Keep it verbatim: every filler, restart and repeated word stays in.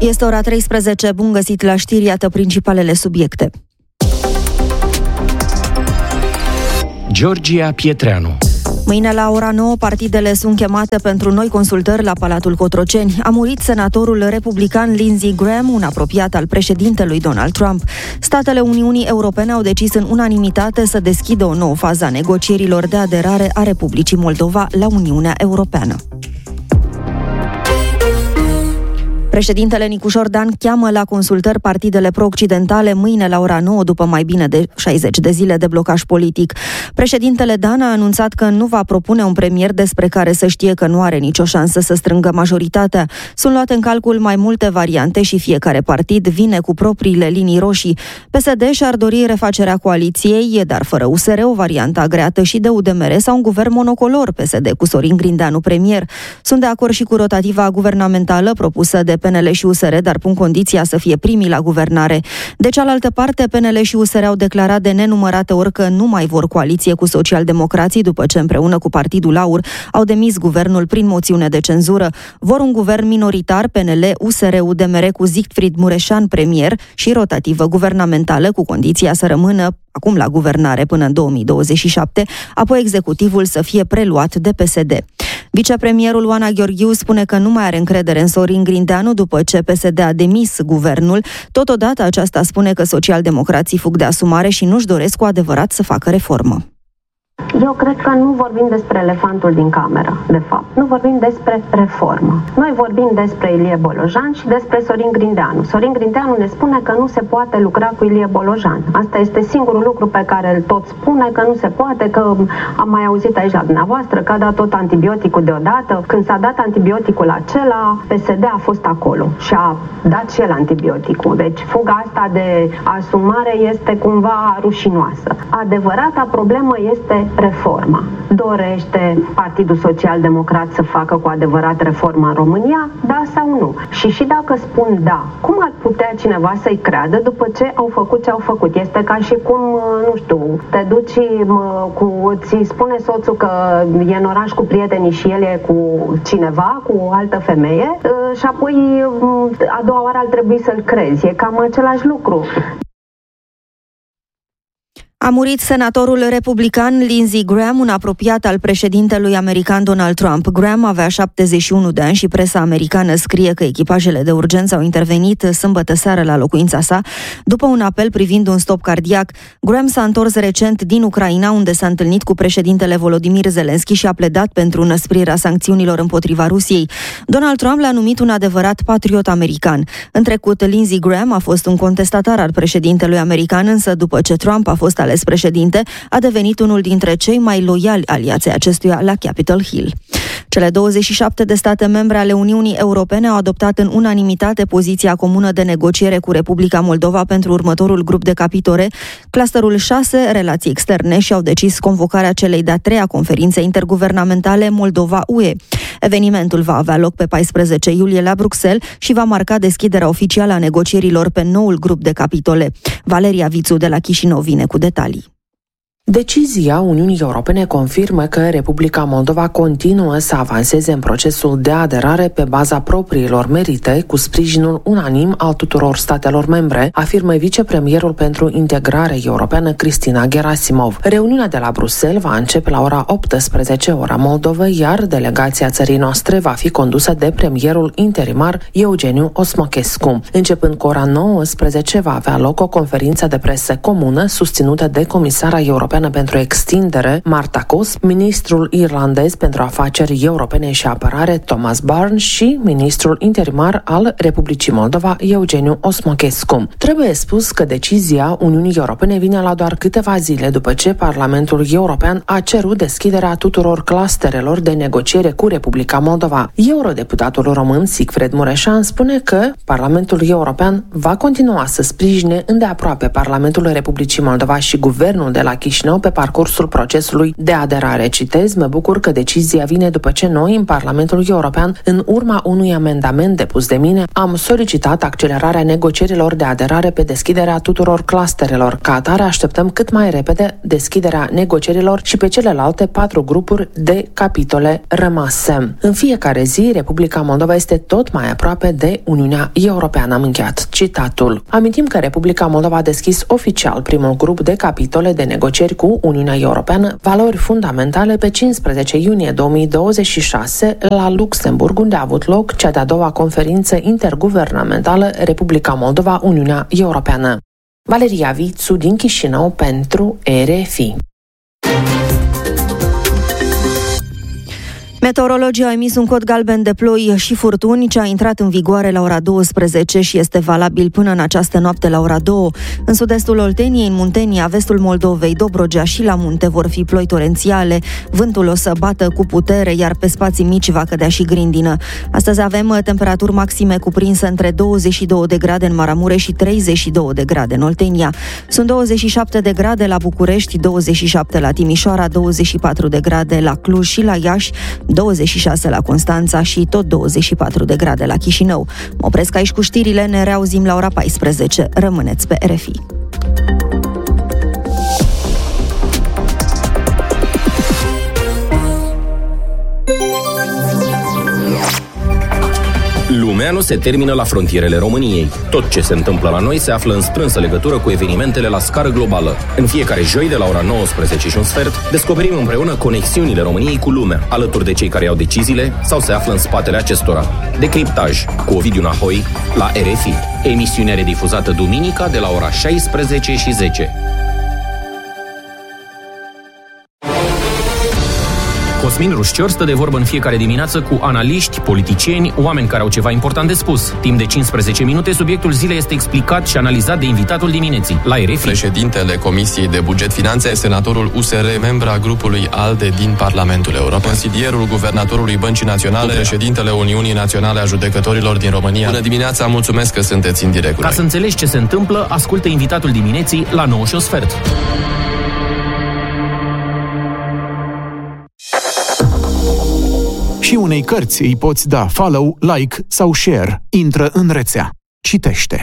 Este ora treisprezece, bun găsit la știri, iată principalele subiecte. Georgia Pietreanu. Mâine la ora nouă, partidele sunt chemate pentru noi consultări la Palatul Cotroceni. A murit senatorul republican Lindsey Graham, un apropiat al președintelui Donald Trump. Statele Uniunii Europene au decis în unanimitate să deschidă o nouă fază a negocierilor de aderare a Republicii Moldova la Uniunea Europeană. Președintele Nicu Șordan cheamă la consultări partidele pro-occidentale mâine la ora nouă, după mai bine de șaizeci de zile de blocaj politic. Președintele Dan a anunțat că nu va propune un premier despre care să știe că nu are nicio șansă să strângă majoritatea. Sunt luate în calcul mai multe variante și fiecare partid vine cu propriile linii roșii. P S D și-ar dori refacerea coaliției, dar fără U S R, o variantă agreată și de U D M R sau un guvern monocolor, P S D cu Sorin Grindeanu premier. Sunt de acord și cu rotativa guvernamentală propusă de P N L și U S R, dar pun condiția să fie primii la guvernare. De cealaltă parte, P N L și U S R au declarat de nenumărate ori că nu mai vor coaliție cu socialdemocrații după ce împreună cu Partidul Aur au demis guvernul prin moțiune de cenzură. Vor un guvern minoritar, P N L, U S R, U D M R cu Siegfried Mureșan premier și rotativă guvernamentală cu condiția să rămână acum la guvernare până în două mii douăzeci și șapte, apoi executivul să fie preluat de P S D. Vicepremierul Oana Gheorghiu spune că nu mai are încredere în Sorin Grindeanu după ce P S D a demis guvernul. Totodată aceasta spune că socialdemocrații fug de asumare și nu-și doresc cu adevărat să facă reformă. Eu cred că nu vorbim despre elefantul din cameră, de fapt. Nu vorbim despre reformă. Noi vorbim despre Ilie Bolojan și despre Sorin Grindeanu. Sorin Grindeanu ne spune că nu se poate lucra cu Ilie Bolojan. Asta este singurul lucru pe care îl tot spune, că nu se poate, că am mai auzit aici la dumneavoastră că a dat tot antibioticul deodată. Când s-a dat antibioticul acela, P S D a fost acolo și a dat și el antibioticul. Deci fuga asta de asumare este cumva rușinoasă. Adevărata problemă este reforma. Dorește Partidul Social-Democrat să facă cu adevărat reforma în România? Da sau nu? Și și dacă spun da, cum ar putea cineva să-i creadă după ce au făcut ce au făcut? Este ca și cum, nu știu, te duci cu, ți spune soțul că e în oraș cu prietenii și el e cu cineva, cu o altă femeie și apoi a doua oară ar trebui să-l crezi. E cam același lucru. A murit senatorul republican Lindsey Graham, un apropiat al președintelui american Donald Trump. Graham avea șaptezeci și unu de ani și presa americană scrie că echipajele de urgență au intervenit sâmbătă seară la locuința sa după un apel privind un stop cardiac. Graham s-a întors recent din Ucraina, unde s-a întâlnit cu președintele Volodymyr Zelensky și a pledat pentru înăsprirea sancțiunilor împotriva Rusiei. Donald Trump l-a numit un adevărat patriot american. În trecut, Lindsey Graham a fost un contestatar al președintelui american, însă după ce Trump a fost ales președinte, a devenit unul dintre cei mai loiali aliații acestuia la Capitol Hill. Cele douăzeci și șapte de state membre ale Uniunii Europene au adoptat în unanimitate poziția comună de negociere cu Republica Moldova pentru următorul grup de capitole, clusterul șase, relații externe, și au decis convocarea celei de-a treia conferințe interguvernamentale Moldova-U E. Evenimentul va avea loc pe paisprezece iulie la Bruxelles și va marca deschiderea oficială a negocierilor pe noul grup de capitole. Valeria Vițu de la Chișinău vine cu detalii. Decizia Uniunii Europene confirmă că Republica Moldova continuă să avanseze în procesul de aderare pe baza propriilor merite, cu sprijinul unanim al tuturor statelor membre, afirmă vicepremierul pentru integrare europeană Cristina Gerasimov. Reuniunea de la Bruxelles va începe la ora optsprezece ora Moldovei, iar delegația țării noastre va fi condusă de premierul interimar Eugeniu Osmochescu. Începând cu ora nouăsprezece va avea loc o conferință de presă comună susținută de comisara europeană pentru extindere, Marta Kos, ministrul irlandez pentru afaceri europene și apărare, Thomas Barnes, și ministrul interimar al Republicii Moldova, Eugeniu Osmochescu. Trebuie spus că decizia Uniunii Europene vine la doar câteva zile după ce Parlamentul European a cerut deschiderea tuturor clusterelor de negociere cu Republica Moldova. Eurodeputatul român Siegfried Mureșan spune că Parlamentul European va continua să sprijine îndeaproape Parlamentul Republicii Moldova și guvernul de la Chișinău Chișinău pe parcursul procesului de aderare. Citez, mă bucur că decizia vine după ce noi, în Parlamentul European, în urma unui amendament depus de mine, am solicitat accelerarea negocierilor de aderare pe deschiderea tuturor clusterelor. Ca atare, așteptăm cât mai repede deschiderea negocierilor și pe celelalte patru grupuri de capitole rămase. În fiecare zi, Republica Moldova este tot mai aproape de Uniunea Europeană. Am încheiat citatul. Amintim că Republica Moldova a deschis oficial primul grup de capitole de negocieri cu Uniunea Europeană, valori fundamentale, pe cincisprezece iunie două mii douăzeci și șase la Luxemburg, unde a avut loc cea de-a doua conferință interguvernamentală Republica Moldova-Uniunea Europeană. Valeria Vițu din Chișinău pentru R F I. Meteorologii au emis un cod galben de ploi și furtuni, ce a intrat în vigoare la ora douăsprezece și este valabil până în această noapte la ora două. În sud-estul Olteniei, în Muntenia, vestul Moldovei, Dobrogea și la munte vor fi ploi torențiale. Vântul o să bată cu putere, iar pe spații mici va cădea și grindină. Astăzi avem temperaturi maxime cuprinse între douăzeci și două de grade în Maramureș și treizeci și două de grade în Oltenia. Sunt douăzeci și șapte de grade la București, douăzeci și șapte la Timișoara, douăzeci și patru de grade la Cluj și la Iași, douăzeci și șase la Constanța și tot douăzeci și patru de grade la Chișinău. Mă opresc aici cu știrile, ne reauzim la ora paisprezece. Rămâneți pe R F I. Lumea nu se termină la frontierele României. Tot ce se întâmplă la noi se află în strânsă legătură cu evenimentele la scară globală. În fiecare joi, de la ora nouăsprezece și un sfert, descoperim împreună conexiunile României cu lumea, alături de cei care iau deciziile sau se află în spatele acestora. Decriptaj cu Ovidiu Nahoi la R F I. Emisiune redifuzată duminica de la ora șaisprezece și zece. Cosmin Rușcior stă de vorbă în fiecare dimineață cu analiști, politicieni, oameni care au ceva important de spus. Timp de cincisprezece minute, subiectul zilei este explicat și analizat de invitatul dimineții, la R F I. Președintele Comisiei de Buget Finanțe, senatorul U S R, membra grupului ALDE din Parlamentul European, consilierul guvernatorului Băncii Naționale, președintele Uniunii Naționale a Judecătorilor din România. Bună dimineața, mulțumesc că sunteți în direct. Ca să înțelegi ce se întâmplă, ascultă invitatul dimineții la nouă și un sfert. Și unei cărți îi poți da follow, like sau share. Intră în rețea. Citește.